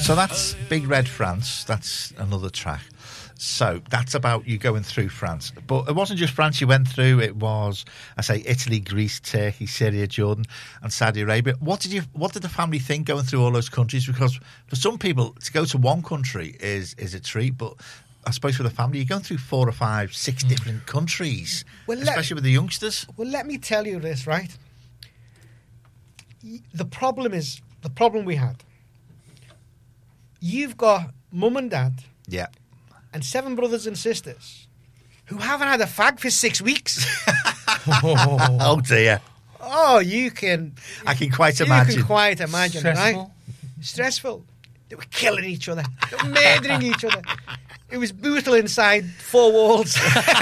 So that's Big Red France. That's another track. So that's about you going through France. But it wasn't just France you went through. It was, I say, Italy, Greece, Turkey, Syria, Jordan, and Saudi Arabia. What did the family think going through all those countries? Because for some people, to go to one country is a treat, but I suppose for the family, you're going through 4 or 5, 6 different countries, especially with the youngsters. Well, let me tell you this, right? The problem we had. You've got mum and dad. Yeah. And 7 brothers and sisters who haven't had a fag for 6 weeks. Oh dear. Oh, I can quite imagine. Stressful. Right? Stressful. They were killing each other. They were murdering each other. It was brutal inside 4 walls.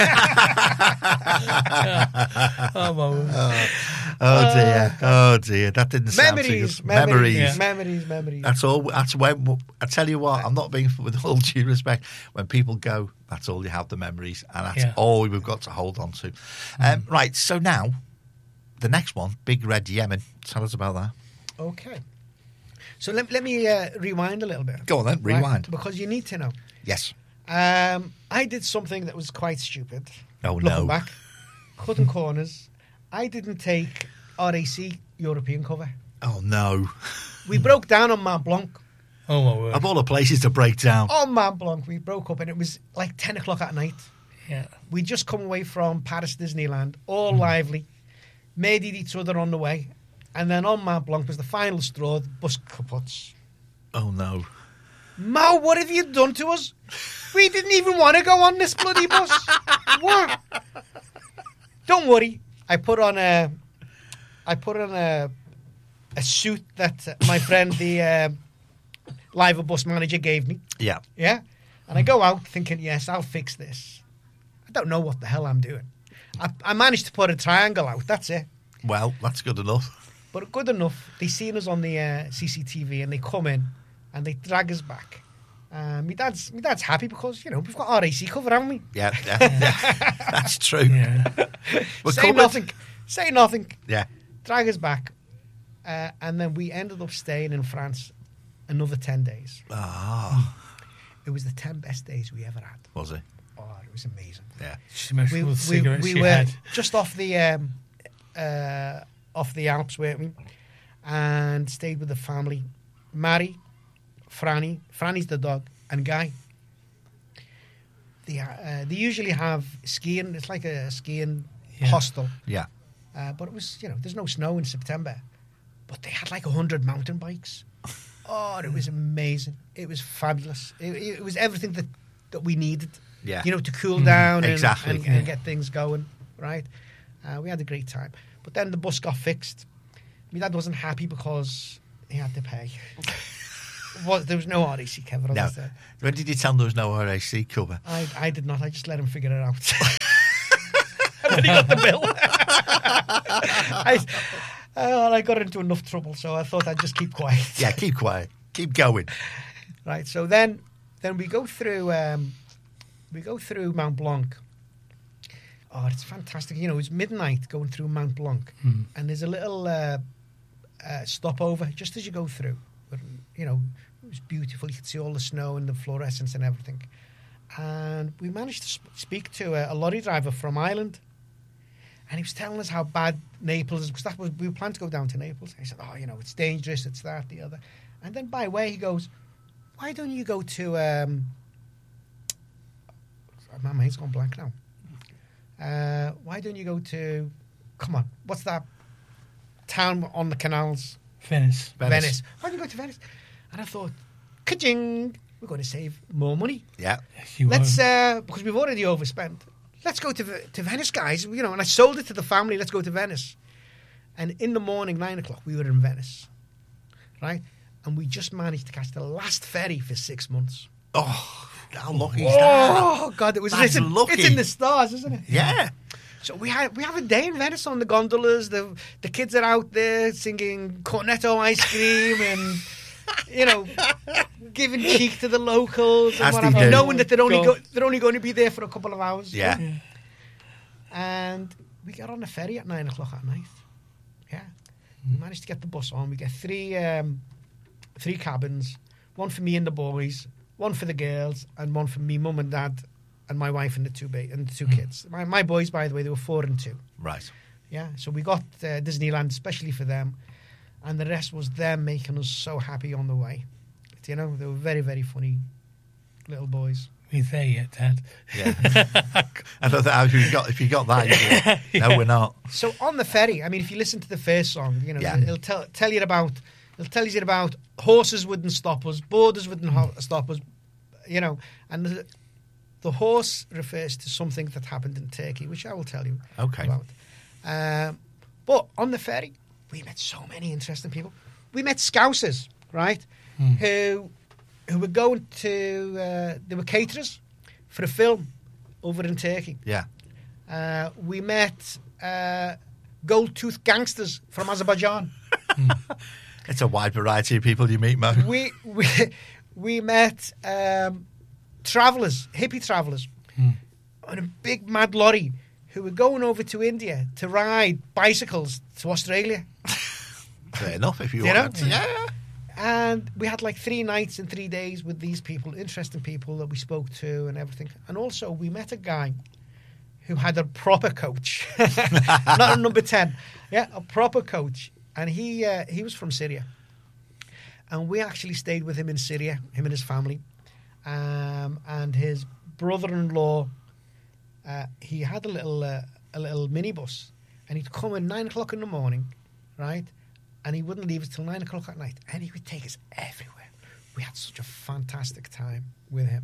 Oh, my word. Oh dear. Oh dear. That didn't sound too good. Memories. That's all. That's when I tell you what. I'm not being, with all due respect, when people go, that's all you have, the memories, and that's all we've got to hold on to. Right. So now, the next one, Big Red Yemen. Tell us about that. Okay. So let me rewind a little bit. Go on then. Rewind. Right? Because you need to know. Yes. I did something that was quite stupid. Oh, looking no. back, cutting corners. I didn't take RAC European cover. Oh no. We broke down on Mont Blanc. Oh, my word. Of all the places to break down. On Mont Blanc, we broke up, and it was like 10 o'clock at night. Yeah. We'd just come away from Paris Disneyland, all lively, made each other on the way, and then on Mont Blanc was the final straw, the bus kaputs. Oh no. Mo, what have you done to us? We didn't even want to go on this bloody bus. What? Don't worry. I put on a suit that my friend, the Liver bus manager, gave me. Yeah. Yeah? And I go out thinking, yes, I'll fix this. I don't know what the hell I'm doing. I managed to put a triangle out. That's it. Well, that's good enough. But good enough. They seen us on the CCTV, and they come in and they drag us back. My dad's happy because, you know, we've got RAC cover, haven't we? Yeah. That's true. Yeah. Say nothing. Yeah. Drag us back. And then we ended up staying in France another 10 days. Ah. It was the 10 best days we ever had. Was it? Oh, it was amazing. Yeah. She must We have cigarettes were she had. just off the Alps, weren't we? And stayed with the family. Mary, Franny's the dog, and Guy. They usually have skiing. It's like a skiing hostel. Yeah. But it was, you know, there's no snow in September. But they had like 100 mountain bikes. Oh, it was amazing. It was fabulous. It was everything that we needed. Yeah. You know, to cool down exactly. and get things going, right? We had a great time. But then the bus got fixed. My dad wasn't happy because he had to pay. There was no RAC cover. No. When did you tell him there was no RAC cover? I did not. I just let him figure it out. And then he got the bill. I got into enough trouble, so I thought I'd just keep quiet. Yeah, keep quiet. Keep going. Right. So then we go through Mont Blanc. Oh, it's fantastic. You know, it's midnight going through Mont Blanc, and there's a little stopover just as you go through. But, you know, it was beautiful. You could see all the snow and the fluorescence and everything. And we managed to speak to a lorry driver from Ireland. And he was telling us how bad Naples is, because we were planning to go down to Naples. And he said, oh, you know, it's dangerous, it's that, the other. And then by way, he goes, why don't you go to... my mind's gone blank now. Why don't you go to... Come on, what's that town on the canals? Venice. Why don't you go to Venice? And I thought, ka-ching, we're going to save more money. Yeah. Let's, because we've already overspent. Let's go to Venice, guys. You know, and I sold it to the family. Let's go to Venice. And in the morning, 9 o'clock, we were in Venice, right? And we just managed to catch the last ferry for 6 months. Oh, how lucky is that? Oh God, it was lucky. It's in the stars, isn't it? Yeah. So we have a day in Venice on the gondolas. The kids are out there singing cornetto ice cream and, you know, giving cheek to the locals and whatever, knowing that they're only going to be there for a couple of hours. Yeah. And we got on the ferry at 9 o'clock at night. Yeah. We managed to get the bus on. We get three cabins. one for me and the boys, one for the girls, and one for me, mum and dad, and my wife and the two kids. My boys, by the way, they were 4 and 2. Right. Yeah, so we got Disneyland especially for them, and the rest was them making us so happy on the way. You know, they were very, very funny little boys. We there yet, Dad? Yeah. I don't know if you got that. No, we're not. So on the ferry, I mean, if you listen to the first song, you know, Yeah. it'll tell you about horses wouldn't stop us, borders wouldn't stop us, you know, and the horse refers to something that happened in Turkey, which I will tell you about. But on the ferry, we met so many interesting people. We met Scousers, right, who were going to, they were caterers for a film over in Turkey. Yeah. We met gold tooth gangsters from Azerbaijan. It's a wide variety of people you meet, Mo. We met travellers, hippie travellers, on a big mad lorry who were going over to India to ride bicycles to Australia. Fair enough if you You know? want. Yeah. And we had like 3 nights and 3 days with these people, interesting people that we spoke to and everything. And also we met a guy who had a proper coach, not a number 10. Yeah, a proper coach. And he was from Syria. And we actually stayed with him in Syria, him and his family. And his brother-in-law, he had a little minibus. And he'd come at 9 o'clock in the morning, right? And he wouldn't leave us till 9 o'clock at night. And he would take us everywhere. We had such a fantastic time with him.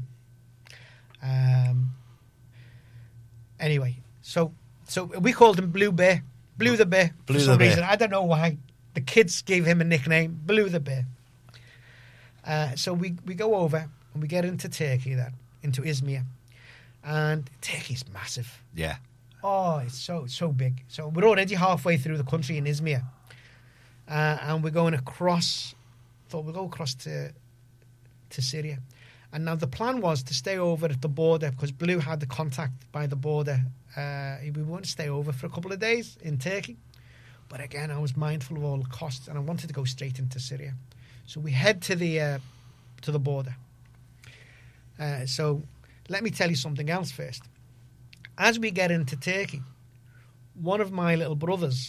Anyway, so we called him Blue Bear. Blue the Bear. Blue for the some Bear. reason. I don't know why. The kids gave him a nickname, Blue the Bear. So we go over and we get into Turkey then, into Izmir. And Turkey's massive. Yeah. Oh, it's so big. So we're already halfway through the country in Izmir. And we're going across, thought we'll go across to Syria. And now the plan was to stay over at the border because Blue had the contact by the border. We wanted to stay over for a couple of days in Turkey. But again, I was mindful of all the costs and I wanted to go straight into Syria. So we head to the border. So let me tell you something else first. As we get into Turkey, one of my little brothers,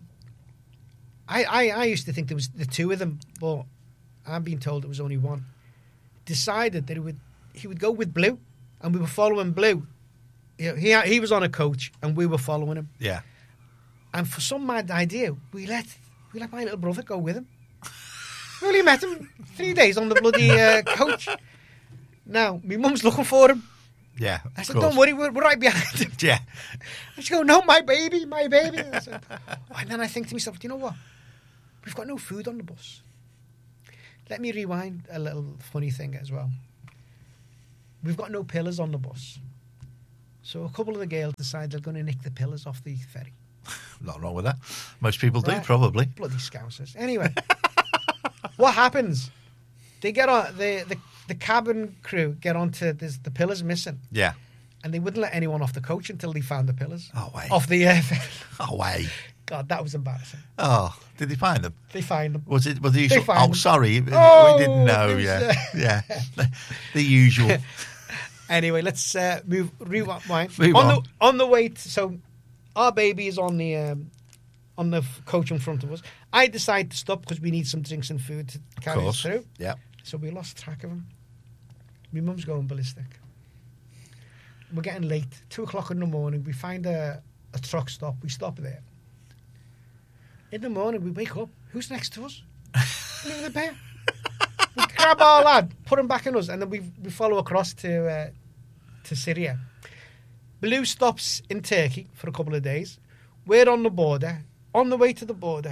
I used to think there was the 2 of them, but I'm being told it was only one, decided that he would go with Blue, and we were following Blue. You know, he was on a coach, and we were following him. Yeah. And for some mad idea, we let my little brother go with him. We only met him 3 days on the bloody coach. Now, my mum's looking for him. Yeah. I said, don't worry, we're right behind him. Yeah. And she go, no, my baby. And I said, and then I think to myself, do you know what? We've got no food on the bus. Let me rewind a little funny thing as well. We've got no pillars on the bus. So a couple of the girls decide they're going to nick the pillars off the ferry. Not wrong with that. Most people do, Right. probably. Bloody Scousers. Anyway, what happens? They get on, the cabin crew get onto, the pillars missing. Yeah. And they wouldn't let anyone off the coach until they found the pillars. Oh, wait. Off the ferry. Oh, way. God, that was embarrassing. Oh, did they find them? They find them. Was the usual? They found Oh, them. sorry. Oh, we didn't know. it was, Yeah. Yeah. The usual. Anyway, let's rewind. Move on. On the way, so our baby is on the coach in front of us. I decide to stop because we need some drinks and food to Of carry us course. through. Yeah. So we lost track of him. My mum's going ballistic. We're getting late. 2 o'clock in the morning. We find a truck stop. We stop there. In the morning, we wake up. Who's next to us? Blue the Bear. We grab our lad, put him back in us, and then we follow across to Syria. Blue stops in Turkey for a couple of days. We're on the border. On the way to the border,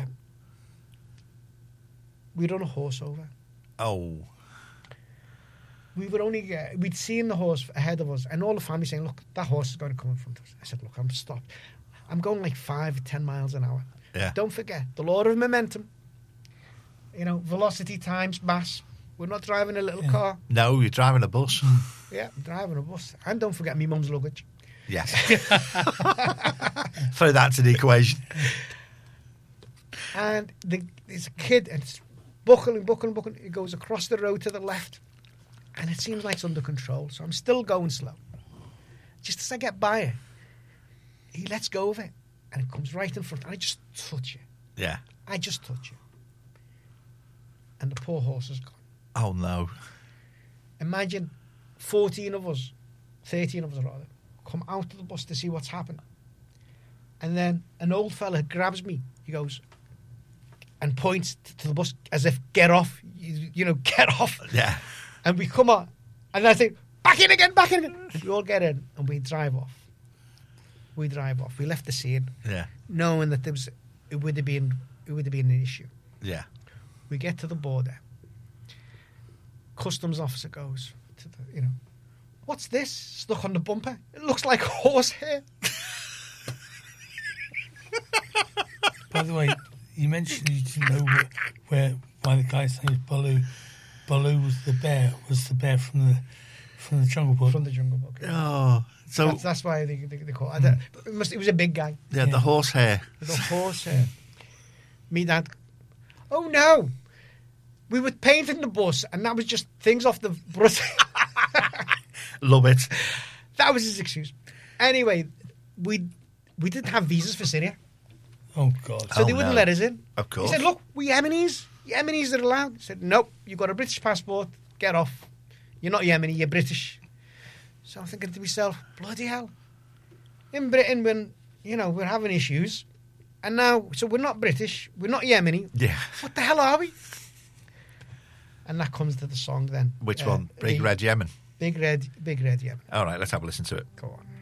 we run a horse over. Oh. We were only, we'd seen the horse ahead of us, and all the family saying, look, that horse is going to come in front of us. I said, look, I'm stopped. I'm going like 5 or 10 miles an hour. Yeah. Don't forget, the law of momentum. You know, velocity times mass. We're not driving a little car. No, you're driving a bus. Yeah, I'm driving a bus. And don't forget me mum's luggage. Yes. Throw that to the equation. And there's a kid, and buckling. It goes across the road to the left, and it seems like it's under control. So I'm still going slow. Just as I get by it, he lets go of it, and it comes right in front. And I just touch it. Yeah. I just touch it. And the poor horse is gone. Oh, no. Imagine 14 of us, 13 of us rather, come out of the bus to see what's happened. And then an old fella grabs me. He goes and points to the bus as if, get off, you know, get off. Yeah. And we come out, and I think, back in again. And we all get in, and we drive off. We left the scene, Yeah. knowing that it would have been an issue. Yeah. We get to the border. Customs officer goes to the, what's this stuck on the bumper? It looks like horsehair. By the way, you mentioned you didn't know why the guy's name is Baloo. Baloo was the bear from the Jungle Book. From the Jungle Book. Yeah. Oh. So, That's why they call it. It was a big guy. yeah, the horsehair. The horsehair. Me dad. Oh no! We were painting the bus, and that was just things off the brush. Love it. That was his excuse. Anyway, we didn't have visas for Syria, Oh God! so they wouldn't let us in. Of course. He said, "Look, we Yemenis. Yemenis are allowed." I said, "Nope, you've got a British passport. Get off. You're not Yemeni. You're British." So I'm thinking to myself, "Bloody hell! In Britain, when we're having issues, and now so we're not British. We're not Yemeni. Yeah. What the hell are we?" And that comes to the song then. Which one? Big the Red Yemen. Big Red Yemen. All right, let's have a listen to it. Go on.